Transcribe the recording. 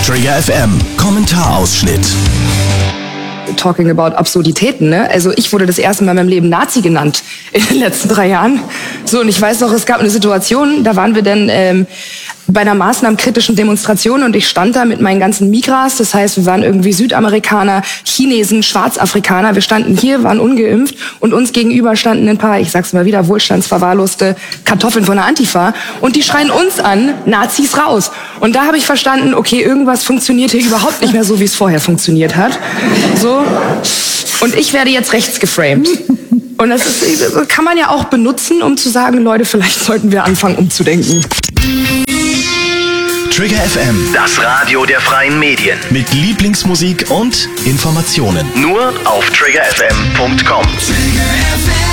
Trigger FM Kommentarausschnitt. Talking about Absurditäten, ne? Also ich wurde das erste Mal in meinem Leben Nazi genannt in den letzten 3 Jahren. So, und ich weiß noch, es gab eine Situation, da waren wir dann bei einer maßnahmenkritischen Demonstration und ich stand da mit meinen ganzen Migras, das heißt, wir waren irgendwie Südamerikaner, Chinesen, Schwarzafrikaner, wir standen hier, waren ungeimpft und uns gegenüber standen ein paar, ich sag's mal wieder, wohlstandsverwahrloste Kartoffeln von der Antifa und die schreien uns an, Nazis raus. Und da habe ich verstanden, okay, irgendwas funktioniert hier überhaupt nicht mehr so, wie es vorher funktioniert hat. So. Und ich werde jetzt rechts geframed. Und das kann man ja auch benutzen, um zu sagen, Leute, vielleicht sollten wir anfangen umzudenken. Trigger FM, Das Radio der freien Medien. mit Lieblingsmusik und Informationen. Nur auf triggerfm.com. Trigger FM.